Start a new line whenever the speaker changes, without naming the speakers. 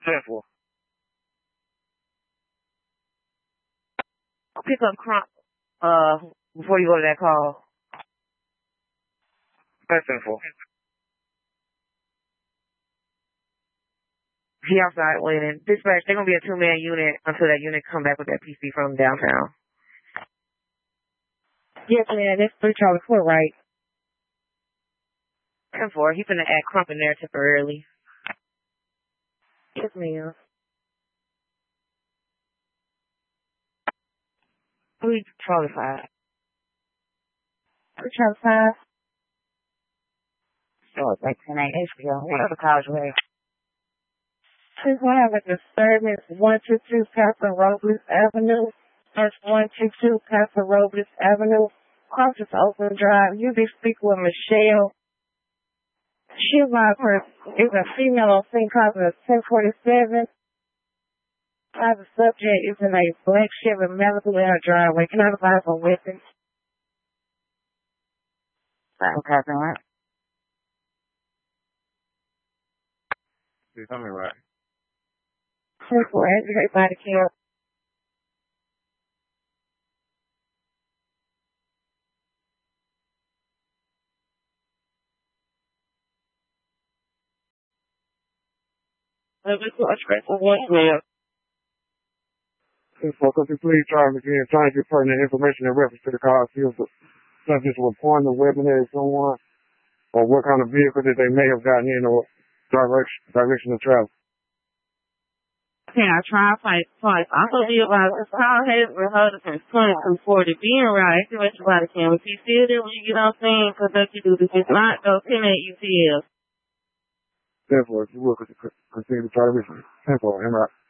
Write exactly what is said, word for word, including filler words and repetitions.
Careful.
Pick up Crump, uh, before you go to that call.
That's simple.
He outside waiting. Dispatch, they're gonna be a two-man unit until that unit come back with that P C from downtown. Yes, man, that's three Charlie Four, right? ten four, he finna add Crump in there temporarily. Yes, ma'am. three Charlie Five. three Charlie Five? Oh, it's like ten eight H P O. What other college way? Please one have a disturbance, one two two Casa Robles Avenue. That's one two two Casa Robles Avenue. Cross Open Drive. You be speaking with Michelle. She's my person. It's a female on scene causing a ten forty-seven. As a subject is in a black Chevy Malibu in her driveway. Can I advise on weapons? Okay, right.
You tell me right.
Simple, everybody care. Let me put a stress on one man.
Could you please try again, trying to get pertinent information in reference to the car field, such as reporting the weapon at someone, or what kind of vehicle that they may have gotten in, or direction, direction of travel.
Can I try to fight twice? I'm gonna be about this. How has with her to confront and for the being right? That's what you gotta can. If you feel that when you get on scene, because that's you do this. If not, go ten at U T L.
Therefore, if you will continue to try to reach me. Therefore, am I?